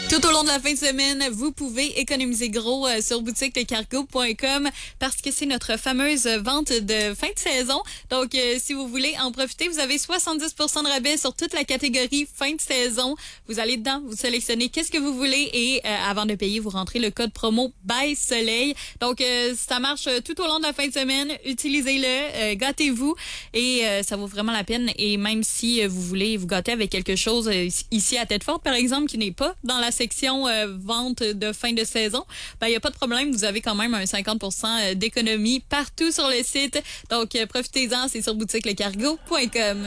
Tout au long de la fin de semaine, vous pouvez économiser gros sur boutiquelecargo.com parce que c'est notre fameuse vente de fin de saison. Donc, si vous voulez en profiter, vous avez 70% de rabais sur toute la catégorie fin de saison. Vous allez dedans, vous sélectionnez qu'est-ce que vous voulez et avant de payer, vous rentrez le code promo BYSOLEIL. Donc, ça marche tout au long de la fin de semaine. Utilisez-le, gâtez-vous et ça vaut vraiment la peine. Et même si vous voulez vous gâter avec quelque chose ici à Tête-Forte, par exemple, qui n'est pas dans la section vente de fin de saison, il n'y a pas de problème. Vous avez quand même un 50% d'économie partout sur le site. Donc, profitez-en, c'est sur boutiquelecargo.com.